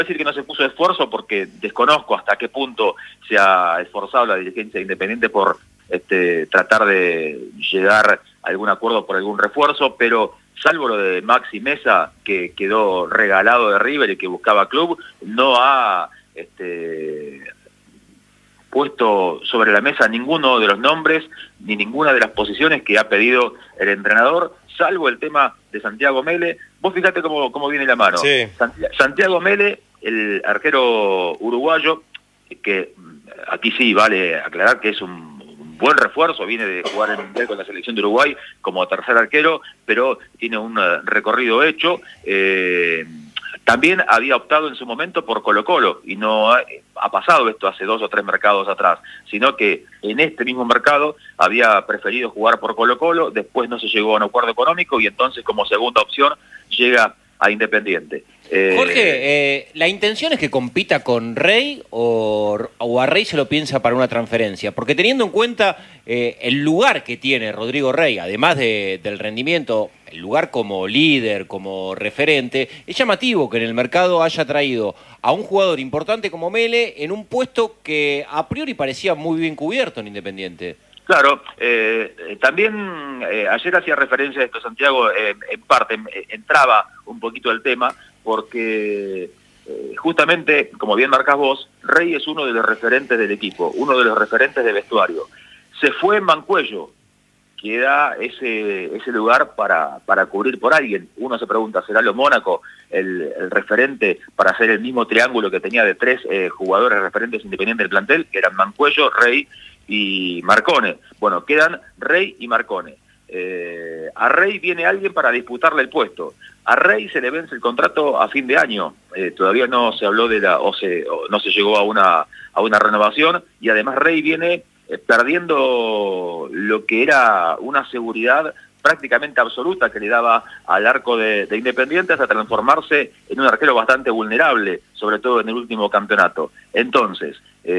decir que no se puso esfuerzo porque desconozco hasta qué punto se ha esforzado la dirigencia de Independiente por tratar de llegar a algún acuerdo por algún refuerzo, pero salvo lo de Maxi Mesa, que quedó regalado de River y que buscaba club, no ha puesto sobre la mesa ninguno de los nombres ni ninguna de las posiciones que ha pedido el entrenador, salvo el tema de Santiago Mele. Vos fíjate cómo viene la mano. Sí. Santiago Mele, el arquero uruguayo, que aquí sí vale aclarar que es un buen refuerzo, viene de jugar en el Mundial con la selección de Uruguay como tercer arquero, pero tiene un recorrido hecho. También había optado en su momento por Colo-Colo, y no ha pasado esto hace 2 o 3 mercados atrás, sino que en este mismo mercado había preferido jugar por Colo-Colo, después no se llegó a un acuerdo económico y entonces como segunda opción llega a Independiente. Jorge, ¿la intención es que compita con Rey o a Rey se lo piensa para una transferencia? Porque teniendo en cuenta el lugar que tiene Rodrigo Rey, además del rendimiento, el lugar como líder, como referente, es llamativo que en el mercado haya traído a un jugador importante como Mele en un puesto que a priori parecía muy bien cubierto en Independiente. Claro, también ayer hacía referencia a esto, Santiago, en parte entraba un poquito el tema, porque justamente, como bien marcás vos, Rey es uno de los referentes del equipo, uno de los referentes del vestuario. Se fue Mancuello, queda ese lugar para cubrir por alguien. Uno se pregunta, ¿será lo Mónaco el referente para hacer el mismo triángulo que tenía de 3 jugadores referentes independientes del plantel, que eran Mancuello, Rey y Marcone? Bueno, quedan Rey y Marcone. A Rey viene alguien para disputarle el puesto. A Rey se le vence el contrato a fin de año. Todavía no se habló no se llegó a una renovación, y además Rey viene perdiendo lo que era una seguridad prácticamente absoluta que le daba al arco de Independiente, hasta transformarse en un arquero bastante vulnerable, sobre todo en el último campeonato. Entonces,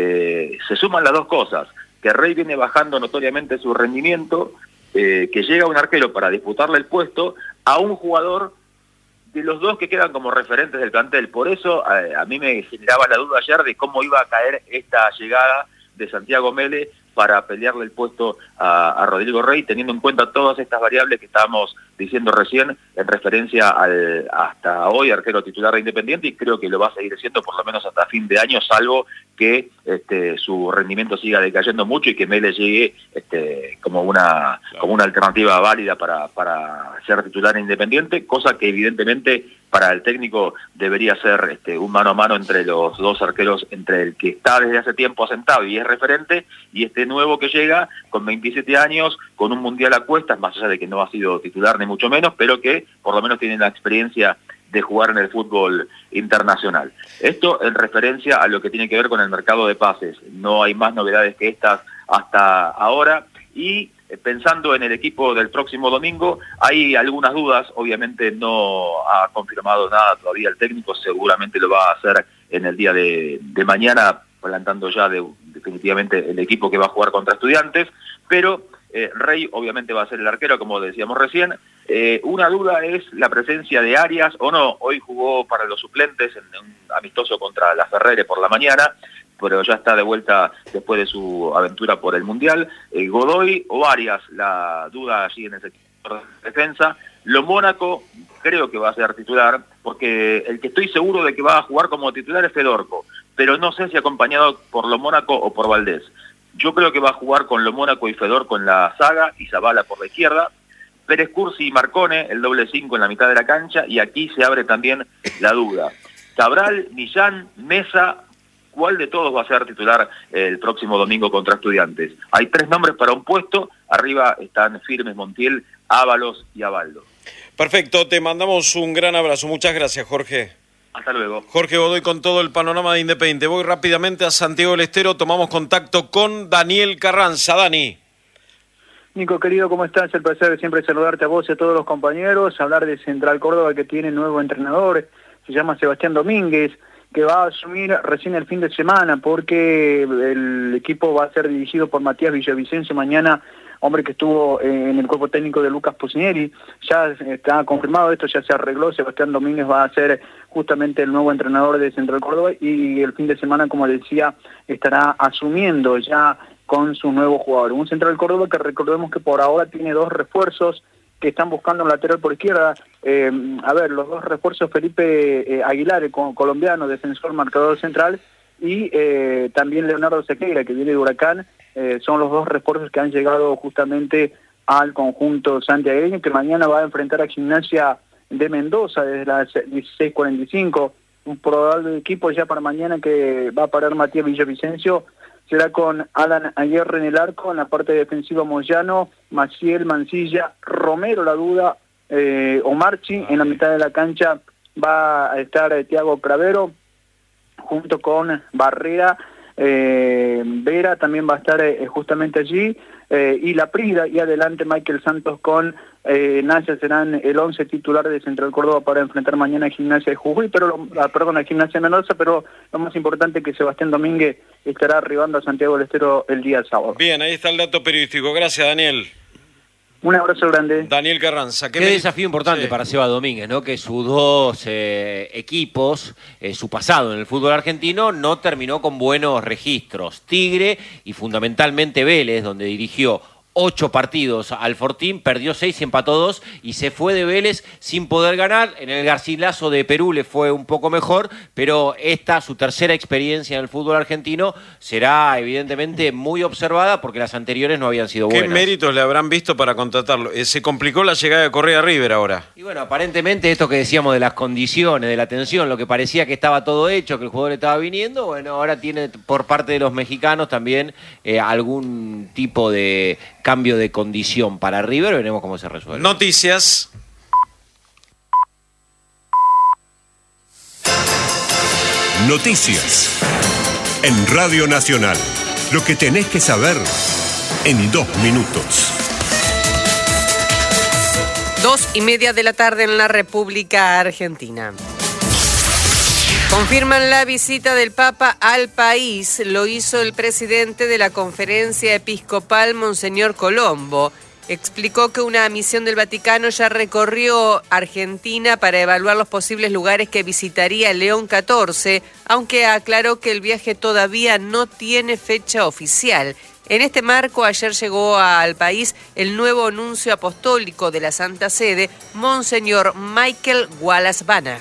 se suman las dos cosas, que Rey viene bajando notoriamente su rendimiento, que llega un arquero para disputarle el puesto a un jugador de los dos que quedan como referentes del plantel. Por eso a mí me generaba la duda ayer de cómo iba a caer esta llegada de Santiago Mele para pelearle el puesto a Rodrigo Rey, teniendo en cuenta todas estas variables que estábamos diciendo recién en referencia al hasta hoy arquero titular de Independiente, y creo que lo va a seguir siendo por lo menos hasta fin de año, salvo que su rendimiento siga decayendo mucho y que Mele llegue como una alternativa válida para ser titular en Independiente, cosa que evidentemente para el técnico debería ser un mano a mano entre los dos arqueros, entre el que está desde hace tiempo asentado y es referente, y este nuevo que llega con 27 años, con un mundial a cuestas, más allá de que no ha sido titular ni mucho menos, pero que por lo menos tiene la experiencia de jugar en el fútbol internacional. Esto en referencia a lo que tiene que ver con el mercado de pases. No hay más novedades que estas hasta ahora, y pensando en el equipo del próximo domingo, hay algunas dudas. Obviamente no ha confirmado nada todavía el técnico, seguramente lo va a hacer en el día de mañana, plantando ya definitivamente el equipo que va a jugar contra Estudiantes, pero Rey obviamente va a ser el arquero, como decíamos recién. Una duda es la presencia de Arias o no. Hoy jugó para los suplentes en un amistoso contra la Ferrere por la mañana, pero ya está de vuelta después de su aventura por el Mundial. Godoy o Arias, la duda allí en el sector de defensa. Lo Mónaco creo que va a ser titular, porque el que estoy seguro de que va a jugar como titular es Fedorco, pero no sé si acompañado por Lo Mónaco o por Valdés. Yo creo que va a jugar con Lo Mónaco y Fedorco en la saga, y Zabala por la izquierda, Pérez Cursi y Marcone, el doble 5 en la mitad de la cancha, y aquí se abre también la duda. Cabral, Millán, Mesa, ¿cuál de todos va a ser titular el próximo domingo contra Estudiantes? Hay 3 nombres para un puesto, arriba están firmes Montiel, Ábalos y Abaldo. Perfecto, te mandamos un gran abrazo. Muchas gracias, Jorge. Hasta luego. Jorge Godoy con todo el panorama de Independiente. Voy rápidamente a Santiago del Estero, tomamos contacto con Daniel Carranza. Dani. Nico, querido, ¿cómo estás? El placer de siempre saludarte a vos y a todos los compañeros, hablar de Central Córdoba, que tiene nuevo entrenador, se llama Sebastián Domínguez, que va a asumir recién el fin de semana, porque el equipo va a ser dirigido por Matías Villavicencio. Mañana hombre que estuvo en el cuerpo técnico de Lucas Pusineri. Ya está confirmado esto, ya se arregló. Sebastián Domínguez va a ser justamente el nuevo entrenador de Central Córdoba y el fin de semana, como decía, estará asumiendo ya con su nuevo jugador. Un Central Córdoba que recordemos que por ahora tiene 2 refuerzos que están buscando un lateral por izquierda. Los 2 refuerzos, Felipe Aguilar, el colombiano, defensor, marcador central, y también Leonardo Sequeira, que viene de Huracán. Son los 2 refuerzos que han llegado justamente al conjunto santiagueño, que mañana va a enfrentar a Gimnasia de Mendoza desde las 16:45. Un probable equipo ya para mañana que va a parar Matías Villavicencio será con Alan Aguirre en el arco, en la parte defensiva Moyano, Maciel, Mancilla, Romero la duda, Omarchi. En la mitad de la cancha va a estar Thiago Cravero junto con Barrera, Vera también va a estar justamente allí, y La Prida, y adelante Michael Santos con Nacia. Serán el 11 titular de Central Córdoba para enfrentar mañana a Gimnasia de Jujuy, a Gimnasia de Mendoza, pero lo más importante es que Sebastián Domínguez estará arribando a Santiago del Estero el día sábado. Bien, ahí está el dato periodístico. Gracias, Daniel. Un abrazo grande. Daniel Carranza. Qué desafío importante para Seba Domínguez, ¿no? Que sus 2 equipos, su pasado en el fútbol argentino, no terminó con buenos registros. Tigre y fundamentalmente Vélez, donde dirigió 8 partidos al Fortín, perdió 6 y empató 2 y se fue de Vélez sin poder ganar. En el Garcilaso de Perú le fue un poco mejor, pero esta, su tercera experiencia en el fútbol argentino, será evidentemente muy observada porque las anteriores no habían sido buenas. ¿Qué méritos le habrán visto para contratarlo? Se complicó la llegada de Correa a River ahora. Y bueno, aparentemente esto que decíamos de las condiciones, de la tensión, lo que parecía que estaba todo hecho, que el jugador estaba viniendo, bueno, ahora tiene por parte de los mexicanos también algún tipo de cambio de condición para River. Veremos cómo se resuelve. Noticias. Noticias. En Radio Nacional. Lo que tenés que saber en 2 minutos. 2:30 de la tarde en la República Argentina. Confirman la visita del Papa al país. Lo hizo el presidente de la Conferencia Episcopal, Monseñor Colombo. Explicó que una misión del Vaticano ya recorrió Argentina para evaluar los posibles lugares que visitaría León XIV, aunque aclaró que el viaje todavía no tiene fecha oficial. En este marco, ayer llegó al país el nuevo nuncio apostólico de la Santa Sede, Monseñor Michael Wallace Banach.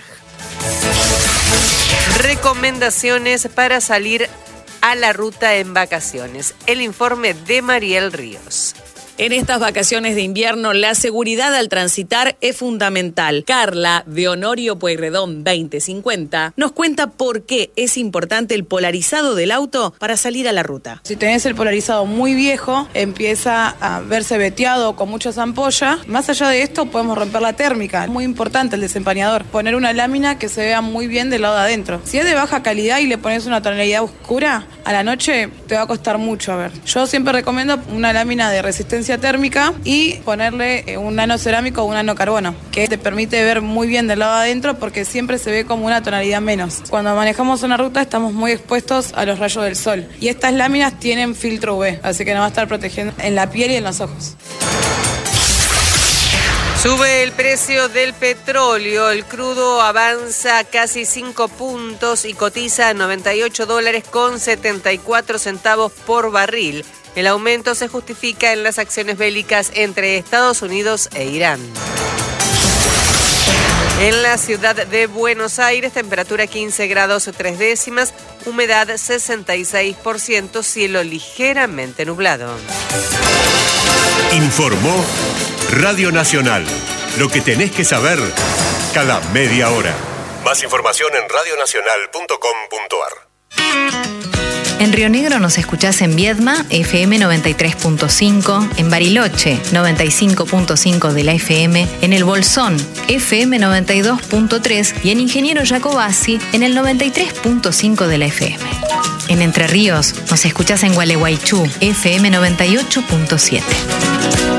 Recomendaciones para salir a la ruta en vacaciones. El informe de Mariel Ríos. En estas vacaciones de invierno, la seguridad al transitar es fundamental. Carla, de Honorio Pueyrredón 2050, nos cuenta por qué es importante el polarizado del auto para salir a la ruta. Si tenés el polarizado muy viejo, empieza a verse veteado con muchas ampollas. Más allá de esto, podemos romper la térmica. Es muy importante el desempañador. Poner una lámina que se vea muy bien del lado de adentro. Si es de baja calidad y le pones una tonalidad oscura, a la noche te va a costar mucho a ver. Yo siempre recomiendo una lámina de resistencia térmica y ponerle un nanocerámico o un nanocarbono, que te permite ver muy bien del lado de adentro porque siempre se ve como una tonalidad menos. Cuando manejamos una ruta estamos muy expuestos a los rayos del sol y estas láminas tienen filtro UV, así que nos va a estar protegiendo en la piel y en los ojos. Sube el precio del petróleo, el crudo avanza casi 5 puntos y cotiza a $98.74 por barril. El aumento se justifica en las acciones bélicas entre Estados Unidos e Irán. En la ciudad de Buenos Aires, temperatura 15 grados 3 décimas, humedad 66%, cielo ligeramente nublado. Informó Radio Nacional. Lo que tenés que saber cada media hora. Más información en radionacional.com.ar. En Río Negro nos escuchás en Viedma, FM 93.5, en Bariloche, 95.5 de la FM, en El Bolsón, FM 92.3 y en Ingeniero Jacobasi, en el 93.5 de la FM. En Entre Ríos nos escuchás en Gualeguaychú, FM 98.7.